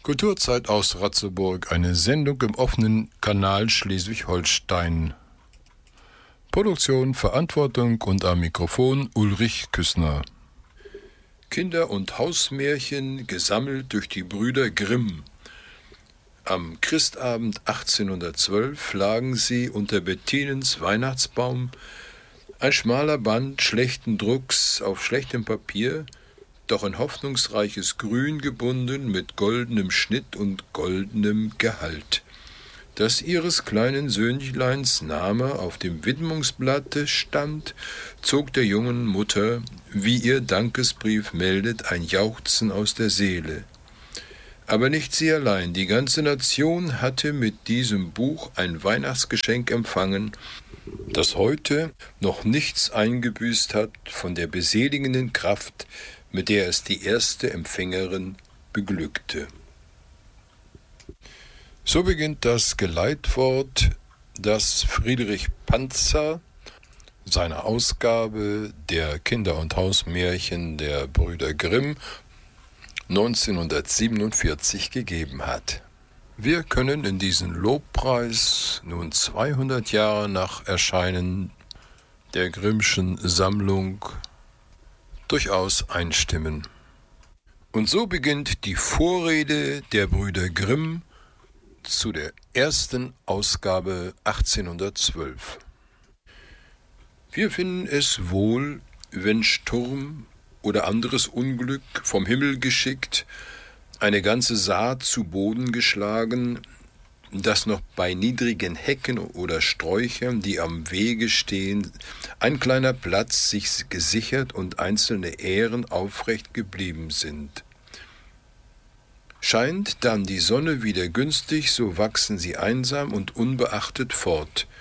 Kulturzeit aus Ratzeburg, eine Sendung im offenen Kanal Schleswig-Holstein. Produktion, Verantwortung und am Mikrofon Ulrich Küssner. Kinder- und Hausmärchen gesammelt durch die Brüder Grimm. Am Christabend 1812 lagen sie unter Bettinens Weihnachtsbaum, ein schmaler Band schlechten Drucks auf schlechtem Papier, doch in hoffnungsreiches Grün gebunden mit goldenem Schnitt und goldenem Gehalt. Dass ihres kleinen Söhnleins Name auf dem Widmungsblatte stand, zog der jungen Mutter, wie ihr Dankesbrief meldet, ein Jauchzen aus der Seele. Aber nicht sie allein, die ganze Nation hatte mit diesem Buch ein Weihnachtsgeschenk empfangen, das heute noch nichts eingebüßt hat von der beseligenden Kraft, mit der es die erste Empfängerin beglückte. So beginnt das Geleitwort, das Friedrich Panzer seiner Ausgabe der Kinder- und Hausmärchen der Brüder Grimm 1947 gegeben hat. Wir können in diesen Lobpreis nun 200 Jahre nach Erscheinen der Grimmschen Sammlung durchaus einstimmen. Und so beginnt die Vorrede der Brüder Grimm zu der ersten Ausgabe 1812. Wir finden es wohl, wenn Sturm oder anderes Unglück vom Himmel geschickt, eine ganze Saat zu Boden geschlagen, dass noch bei niedrigen Hecken oder Sträuchern, die am Wege stehen, ein kleiner Platz sich gesichert und einzelne Ähren aufrecht geblieben sind. Scheint dann die Sonne wieder günstig, so wachsen sie einsam und unbeachtet fort.